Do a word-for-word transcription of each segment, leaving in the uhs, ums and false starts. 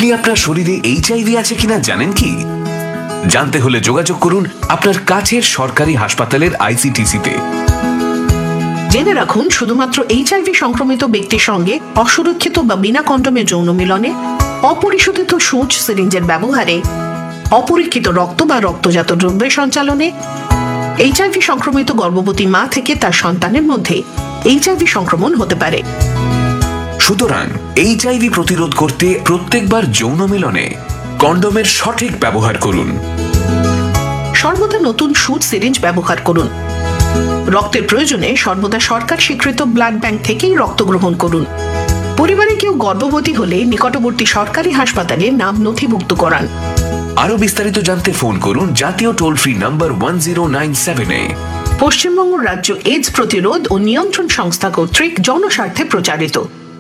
আপনি আপনার শরীরে এইচআইভি আছে কিনা জানেন কি? জানতে হলে যোগাযোগ করুন আপনার কাছের সরকারি হাসপাতালের আইসিটিসিতে। জেনে রাখুন, শুধুমাত্র এইচআইভি সংক্রমিত ব্যক্তির সঙ্গে অসুরক্ষিত বা বিনা কন্ডোমে যৌন মিলনে, অপরিশোধিত সূঁচ সিরিঞ্জের ব্যবহারে, অপরীক্ষিত রক্ত বা রক্তজাত দ্রব্যের সঞ্চালনে, এইচআইভি সংক্রমিত গর্ভবতী মা থেকে তার সন্তানের মধ্যে এইচআইভি সংক্রমণ হতে পারে। সুতরাং এইচআইভি প্রতিরোধ করতে প্রত্যেকবার যৌন মিলনে কন্ডোমের সঠিক ব্যবহার করুন। সর্বদা নতুন সূঁচ সিরিঞ্জ ব্যবহার করুন। রক্তের প্রয়োজনে সর্বদা সরকার স্বীকৃত ব্লাড ব্যাংক থেকেই রক্ত গ্রহণ করুন। পরিবারে কেউ গর্ভবতী হলে নিকটবর্তী সরকারি হাসপাতালে নাম নথিভুক্ত করান। আরো বিস্তারিত জানতে ফোন করুন জাতীয় toll free number one zero nine seven এ। পশ্চিমবঙ্গ রাজ্য এইডস প্রতিরোধ ও নিয়ন্ত্রণ সংস্থা কর্তৃক জনস্বার্থে প্রচারিত।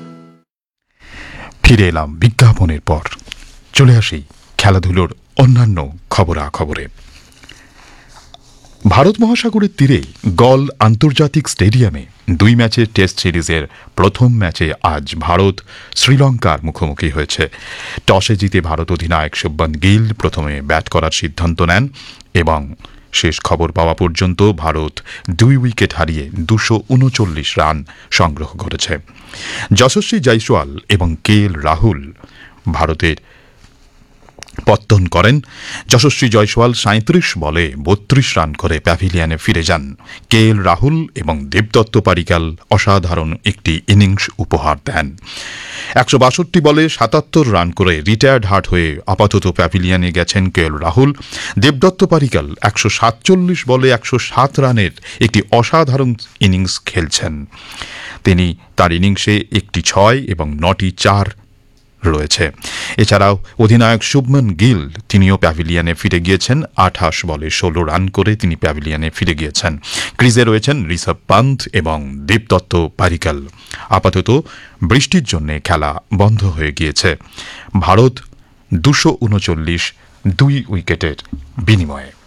ফিরে এলাম বিজ্ঞাপনের পর। চলে আসি খেলাধুলোর অন্যান্য খবরাখবরে। ভারত মহাসাগরের তীরে গল আন্তর্জাতিক স্টেডিয়ামে দুই ম্যাচের টেস্ট সিরিজের প্রথম ম্যাচে আজ ভারত শ্রীলঙ্কার মুখোমুখি হয়েছে। টসে জিতে ভারত অধিনায়ক শুভমান গিল প্রথমে ব্যাট করার সিদ্ধান্ত নেন এবং শেষ খবর পাওয়া পর্যন্ত ভারত দুই উইকেট হারিয়ে দুশো উনচল্লিশ রান সংগ্রহ করেছে। যশস্বী জয়সওয়াল এবং কে এল রাহুল ভারতের পত্তন করেন। যশস্বী জয়সওয়াল সাঁত্রিশ বলে বত্রিশ রান করে প্যাভিলিয়নে ফিরে যান। কে এল রাহুল এবং দেবদত্ত পারিকাল অসাধারণ একটি ইনিংস উপহার দেন। একশো বাষট্টি বলে সাতাত্তর রান করে রিটায়ার্ড হার্ট হয়ে আপাতত প্যাভিলিয়নে গেছেন কে এল রাহুল। দেবদত্ত পারিকাল একশো সাতচল্লিশ বলে একশো সাত রানের একটি অসাধারণ ইনিংস খেলছেন। তিনি তার ইনিংসে একটি ছয় এবং নটি চার রয়েছে। এছাড়াও অধিনায়ক শুভমান গিল তিনিও প্যাভিলিয়নে ফিরে গিয়েছেন। আঠাশ বলে ষোলো রান করে তিনি প্যাভিলিয়নে ফিরে গিয়েছেন। ক্রিজে রয়েছেন ঋষভ পান্ত এবং দেবদত্ত পারিকাল। আপাতত বৃষ্টির জন্য খেলা বন্ধ হয়ে গিয়েছে। ভারত দুশো উনচল্লিশ দুই উইকেটের বিনিময়ে।